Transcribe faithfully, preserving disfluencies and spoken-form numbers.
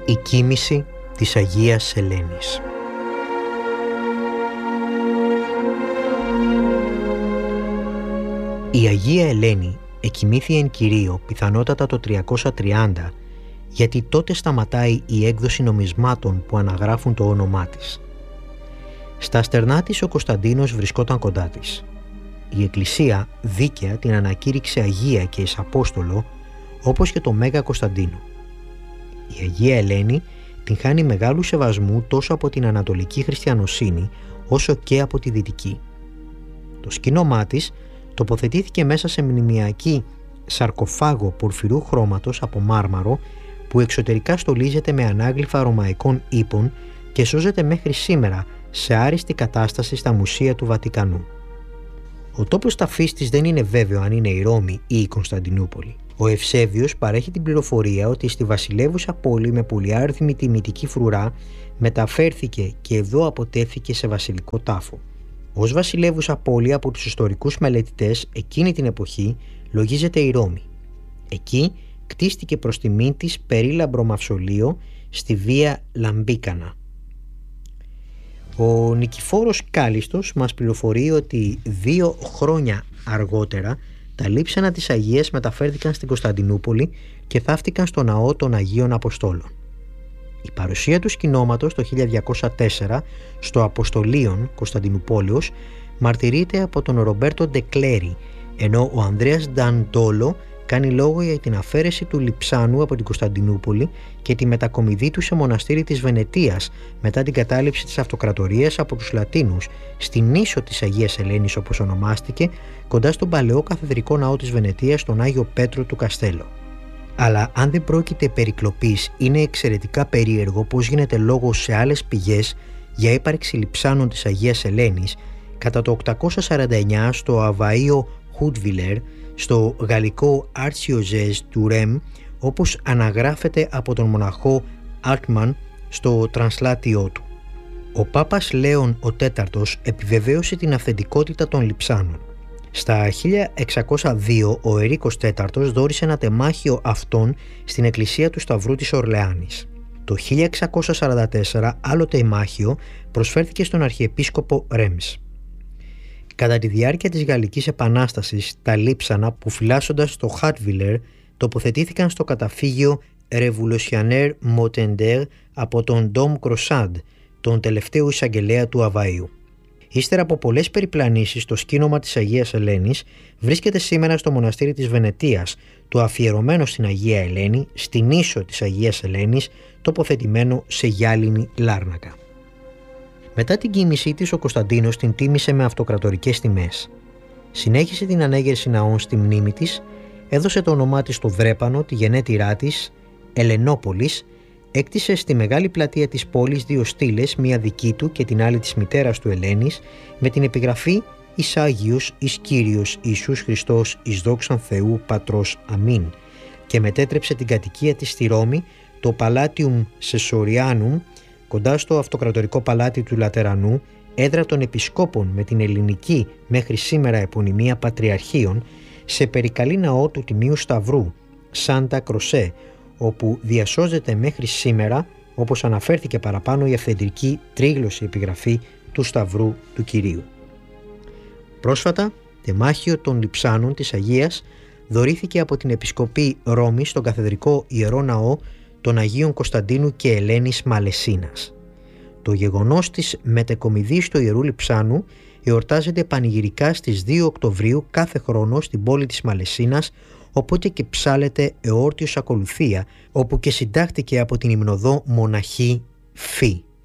Η κοίμηση της Αγίας Ελένης. Η Αγία Ελένη εκοιμήθη εν κυρίω πιθανότατα το τριακόσια τριάντα, γιατί τότε σταματάει η έκδοση νομισμάτων που αναγράφουν το όνομά της. Στα στερνά της ο Κωνσταντίνος βρισκόταν κοντά της. Η Εκκλησία δίκαια την ανακήρυξε Αγία και εις Απόστολο, όπως και το Μέγα Κωνσταντίνο. Η Αγία Ελένη την χάνει μεγάλου σεβασμού τόσο από την ανατολική χριστιανοσύνη όσο και από τη δυτική. Το σκήνωμά της τοποθετήθηκε μέσα σε μνημειακή σαρκοφάγο πορφυρού χρώματος από μάρμαρο που εξωτερικά στολίζεται με ανάγλυφα ρωμαϊκών ύπων και σώζεται μέχρι σήμερα σε άριστη κατάσταση στα μουσεία του Βατικανού. Ο τόπος ταφής της δεν είναι βέβαιο αν είναι η Ρώμη ή η Κωνσταντινούπολη. Ο Ευσέβιος παρέχει την πληροφορία ότι στη βασιλεύουσα πόλη με πολυάριθμη τιμητική φρουρά μεταφέρθηκε και εδώ αποτέθηκε σε βασιλικό τάφο. Ως βασιλεύουσα πόλη από τους ιστορικούς μελετητές εκείνη την εποχή λογίζεται η Ρώμη. Εκεί κτίστηκε προς τιμήν της περίλαμπρο μαυσολείο στη Βία Λαμπίκανα. Ο Νικηφόρος Κάλιστος μας πληροφορεί ότι δύο χρόνια αργότερα τα λείψανα της Αγίας μεταφέρθηκαν στην Κωνσταντινούπολη και θαύτηκαν στο ναό των Αγίων Αποστόλων. Η παρουσία του σκηνώματος το χίλια διακόσια τέσσερα στο Αποστολείον Κωνσταντινουπόλεως μαρτυρείται από τον Ρομπέρτο Ντεκλέρι, ενώ ο Ανδρέας Νταντόλο κάνει λόγο για την αφαίρεση του λειψάνου από την Κωνσταντινούπολη και τη μετακομιδή του σε μοναστήρι της Βενετίας μετά την κατάληψη της αυτοκρατορίας από τους Λατίνους στην ίσο της Αγίας Ελένης, όπως ονομάστηκε, κοντά στον παλαιό καθεδρικό ναό της Βενετίας, τον Άγιο Πέτρο του Καστέλο. Αλλά αν δεν πρόκειται περί κλοπής, είναι εξαιρετικά περίεργο πως γίνεται λόγος σε άλλες πηγές για ύπαρξη λειψάνων της Αγίας Ελένης κατά το οκτακόσια σαράντα εννιά στο Αβαΐο Χούτβιλερ, στο γαλλικό Archidiocèse του Ρεμ, όπως αναγράφεται από τον μοναχό Άλτμαν στο τρανσλάτιό του. Ο Πάπας Λέων ο Τέταρτος επιβεβαίωσε την αυθεντικότητα των λειψάνων. Στα χίλια εξακόσια δύο ο Ερίκος Τέταρτος δώρισε ένα τεμάχιο αυτών στην εκκλησία του Σταυρού της Ορλεάνης. Το χίλια εξακόσια σαράντα τέσσερα άλλο τεμάχιο προσφέρθηκε στον Αρχιεπίσκοπο Ρέμς. Κατά τη διάρκεια της Γαλλικής Επανάστασης, τα λείψανα που φυλάσσοντας στο Χάτβιλερ τοποθετήθηκαν στο καταφύγιο Revolutionnaire Motender από τον Ντόμ Κροσάντ, τον τελευταίο εισαγγελέα του Αβαΐου. Ύστερα από πολλές περιπλανήσεις, το σκήνομα της Αγίας Ελένης βρίσκεται σήμερα στο μοναστήρι της Βενετίας, το αφιερωμένο στην Αγία Ελένη, στην ίσο της Αγίας Ελένης, τοποθετημένο σε γυάλινη λάρνακα. Μετά την κοίμησή της, ο Κωνσταντίνος την τίμησε με αυτοκρατορικές τιμές. Συνέχισε την ανέγερση ναών στη μνήμη της, έδωσε το όνομά της στο Δρέπανο, τη γενέτειρά της, Ελενόπολης, έκτισε στη μεγάλη πλατεία της πόλης δύο στήλες, μία δική του και την άλλη της μητέρας του Ελένης, με την επιγραφή «Εις Άγιος, εις Κύριος Ιησούς Χριστός, εις δόξαν Θεού Πατρός Αμήν», και μετέτρεψε την κατοικία της στη Ρώμη, το Palatium Caesarianum, κοντά στο αυτοκρατορικό παλάτι του Λατερανού, έδρα των επισκόπων με την ελληνική μέχρι σήμερα επωνυμία Πατριαρχείων, σε περικαλή ναό του Τιμίου Σταυρού, Σάντα Κροσέ, όπου διασώζεται μέχρι σήμερα, όπως αναφέρθηκε παραπάνω, η αυθεντική τρίγλωση επιγραφή του Σταυρού του Κυρίου. Πρόσφατα, τεμάχιο των λειψάνων της Αγίας δωρήθηκε από την Επισκοπή Ρώμης στον καθεδρικό Ιερό Ναό των Αγίων Κωνσταντίνου και Ελένης Μαλεσίνας. Το γεγονός της μετεκομιδής του Ιερού Λειψάνου εορτάζεται πανηγυρικά στις δύο Οκτωβρίου κάθε χρόνο στην πόλη της Μαλεσίνας, οπότε και ψάλεται εόρτιος ακολουθία, όπου και συντάχθηκε από την υμνοδό μοναχή Φη.